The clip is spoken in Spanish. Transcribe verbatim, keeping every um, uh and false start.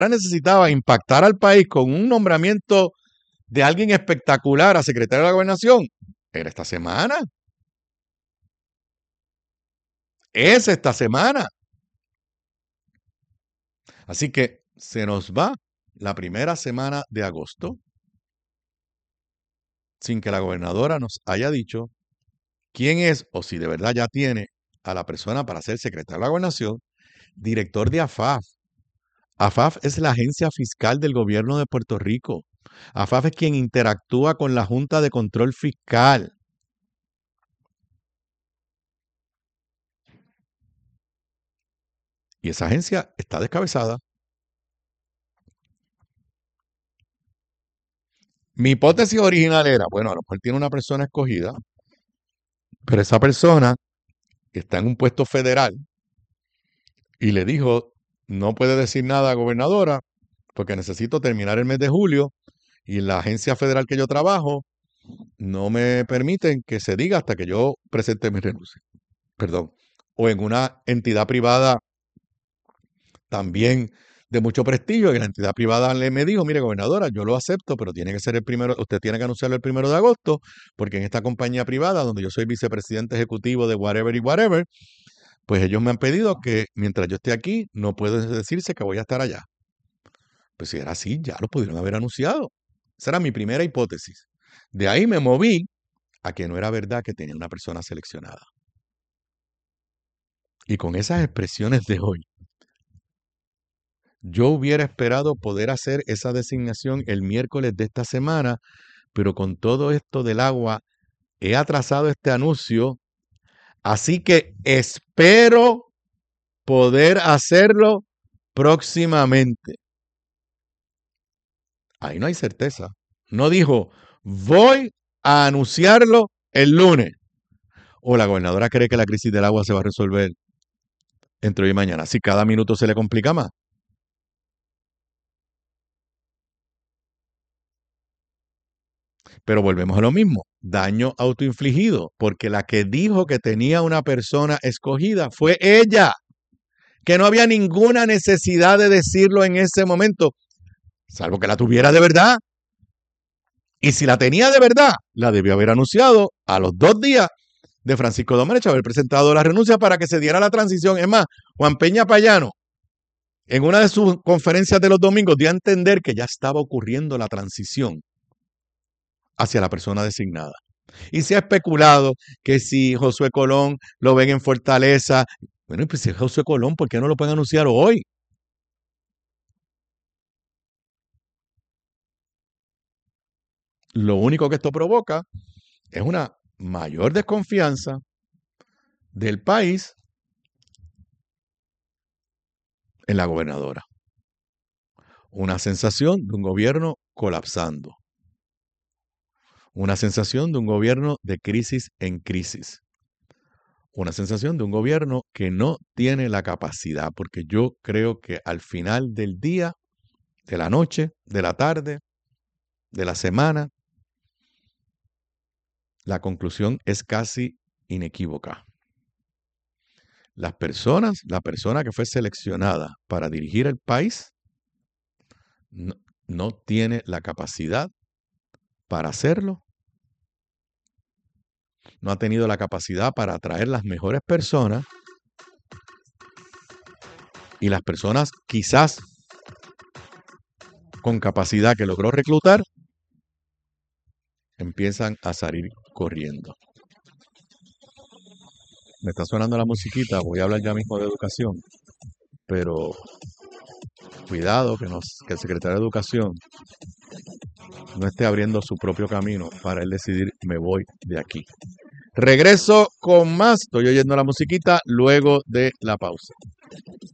necesitaba impactar al país con un nombramiento de alguien espectacular a secretario de la Gobernación, era esta semana. Es esta semana. Así que se nos va la primera semana de agosto sin que la gobernadora nos haya dicho quién es o si de verdad ya tiene a la persona para ser secretario de la Gobernación, director de A F A F. A F A F es la agencia fiscal del gobierno de Puerto Rico. A F A F es quien interactúa con la Junta de Control Fiscal. Y esa agencia está descabezada. Mi hipótesis original era, bueno, a lo mejor tiene una persona escogida, pero esa persona está en un puesto federal y le dijo, no puede decir nada, gobernadora, porque necesito terminar el mes de julio y en la agencia federal que yo trabajo no me permiten que se diga hasta que yo presente mi renuncia. Perdón. O en una entidad privada también de mucho prestigio, y la entidad privada le me dijo, mire, gobernadora, yo lo acepto, pero tiene que ser el primero, usted tiene que anunciarlo el primero de agosto, porque en esta compañía privada, donde yo soy vicepresidente ejecutivo de whatever y whatever, pues ellos me han pedido que mientras yo esté aquí, no puede decirse que voy a estar allá. Pues si era así, ya lo pudieron haber anunciado. Esa era mi primera hipótesis. De ahí me moví a que no era verdad que tenía una persona seleccionada. Y con esas expresiones de hoy, yo hubiera esperado poder hacer esa designación el miércoles de esta semana, pero con todo esto del agua, he atrasado este anuncio, así que espero poder hacerlo próximamente. Ahí no hay certeza. No dijo, voy a anunciarlo el lunes. O la gobernadora cree que la crisis del agua se va a resolver entre hoy y mañana. Si cada minuto se le complica más. Pero volvemos a lo mismo, daño autoinfligido, porque la que dijo que tenía una persona escogida fue ella, que no había ninguna necesidad de decirlo en ese momento, salvo que la tuviera de verdad. Y si la tenía de verdad, la debió haber anunciado a los dos días de Francisco Domenech haber presentado la renuncia para que se diera la transición. Es más, Juan Peña Payano, en una de sus conferencias de los domingos, dio a entender que ya estaba ocurriendo la transición hacia la persona designada. Y se ha especulado que si Josué Colón lo ven en Fortaleza, bueno, pues si es Josué Colón, ¿por qué no lo pueden anunciar hoy? Lo único que esto provoca es una mayor desconfianza del país en la gobernadora. Una sensación de un gobierno colapsando. Una sensación de un gobierno de crisis en crisis. Una sensación de un gobierno que no tiene la capacidad, porque yo creo que al final del día, de la noche, de la tarde, de la semana, la conclusión es casi inequívoca. Las personas, la persona que fue seleccionada para dirigir el país, no, no tiene la capacidad para hacerlo. No ha tenido la capacidad para atraer las mejores personas. Y las personas quizás con capacidad que logró reclutar, empiezan a salir corriendo. Me está sonando la musiquita, voy a hablar ya mismo de educación, pero cuidado que, nos, que el secretario de Educación no esté abriendo su propio camino para él decidir, me voy de aquí. Regreso con más, estoy oyendo la musiquita luego de la pausa.